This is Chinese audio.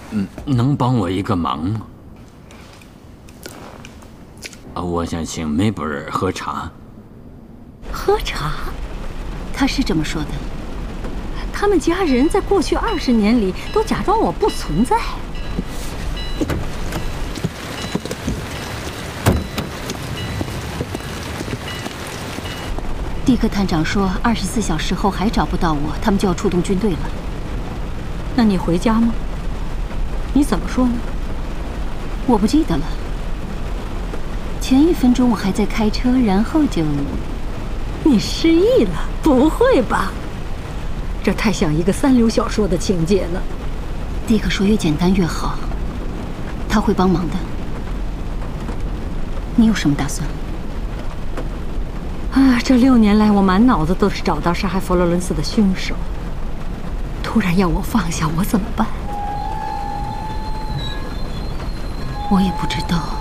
能帮我一个忙吗？我想请梅布尔喝茶。 喝茶？ 他是这么说的。 他们家人在过去20年里都假装我不存在。 蒂克探长说，24小时后还找不到我，他们就要出动军队了。 那你回家吗？你怎么说呢？ 我不记得了。前1分钟我还在开车，然后就…… 你失忆了？不会吧？这太像一个3流小说的情节了。 蒂克说越简单越好，他会帮忙的。你有什么打算？ 这6年来，我满脑子都是找到杀害佛罗伦斯的凶手。突然要我放下，我怎么办？ 我也不知道。